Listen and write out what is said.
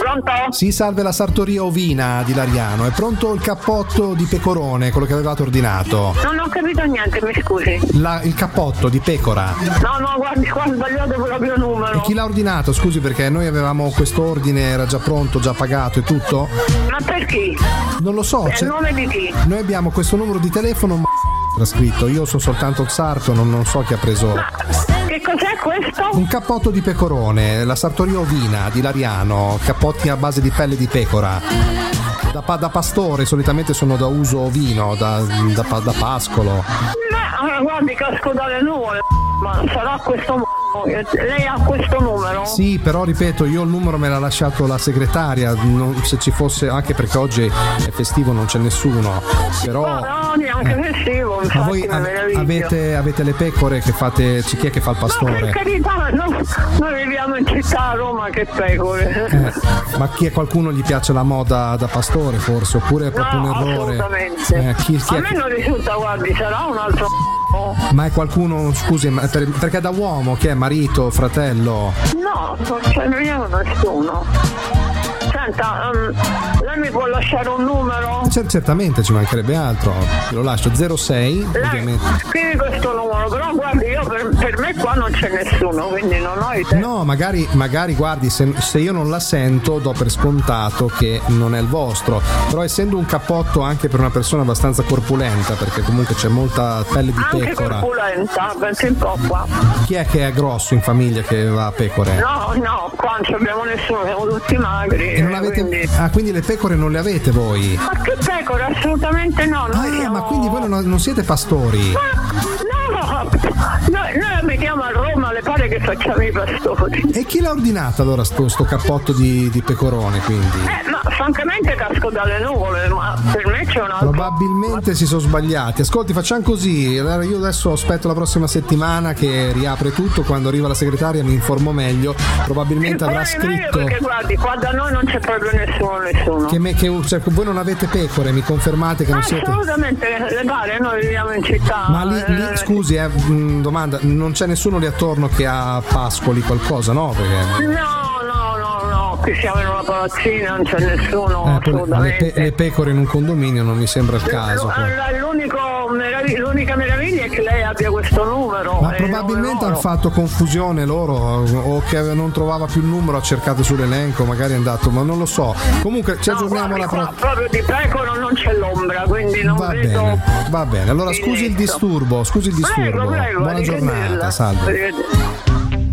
Pronto? Sì, salve, la sartoria ovina di Lariano. È pronto il cappotto di pecorone, quello che avevate ordinato? Non ho capito niente, mi scusi. Il cappotto di pecora. No, guardi, qua ho sbagliato proprio numero. E chi l'ha ordinato? Scusi, perché noi avevamo questo ordine, era già pronto, già pagato e tutto. Ma per chi? Non lo so. È il nome di chi? Noi abbiamo questo numero di telefono, ma scritto. Io sono soltanto il sarto, non so chi ha preso. Che cos'è questo? Un cappotto di pecorone, la sartoria ovina di Lariano, cappotti a base di pelle di pecora. Da pastore, solitamente sono da uso ovino, da pascolo. Guardi, casco dalle nuvole, ma sarà questo. Lei ha questo numero? Sì, però ripeto, io il numero me l'ha lasciato la segretaria, se ci fosse, anche perché oggi è festivo, non c'è nessuno. Però no, neanche festivo, ma voi avete le pecore che fate, chi è che fa il pastore? No, per carità, noi viviamo in città a Roma, che pecore. Ma qualcuno gli piace la moda da pastore forse, oppure è proprio un errore? Assolutamente. A me non risulta, guardi, sarà un altro. Ma è qualcuno, scusi, perché da uomo, che è marito, fratello? No, non c'è nessuno. Senta, lei mi può lasciare un numero? Certamente, ci mancherebbe altro. Lo lascio 06. Lei scrivi questo numero, però guardi, io per me qua non c'è nessuno, quindi non ho idea. No, magari guardi, se io non la sento do per scontato che non è il vostro, però essendo un cappotto anche per una persona abbastanza corpulenta, perché comunque c'è molta pelle di pecora. Anche corpulenta, pensi un po' qua. Chi è che è grosso in famiglia che va a pecore? No, qua non abbiamo nessuno, siamo tutti magri. E non avete... quindi le pecore non le avete voi? Ma che pecore? Assolutamente no. Ma quindi voi non siete pastori? No, noi abitiamo a Roma, le pare che facciamo i pastori. E chi l'ha ordinato allora sto cappotto di pecorone, quindi? Ma francamente casco dalle nuvole, ma per me c'è un altro. Probabilmente si sono sbagliati. Ascolti, facciamo così. Allora io adesso aspetto la prossima settimana che riapre tutto, quando arriva la segretaria mi informo meglio. Probabilmente avrà scritto. Perché guardi, qua da noi non c'è proprio nessuno. Cioè, voi non avete pecore, mi confermate che non siete? Assolutamente, le pare, noi viviamo in città. Ma lì scusi, domanda, non c'è nessuno lì attorno che ha pascoli, qualcosa, no? Perché... No, qui siamo in una palazzina, non c'è nessuno, assolutamente. Le pecore in un condominio non mi sembra il caso. L'unica meraviglia è che lei abbia questo numero. Ma probabilmente hanno fatto confusione loro, o che non trovava più il numero, ha cercato sull'elenco, magari è andato, ma non lo so. Comunque ci aggiorniamo alla prossima. Proprio di pecore non c'è l'ombra, quindi non vedo. Va bene, allora scusi il disturbo. Prego, Buona giornata, salve.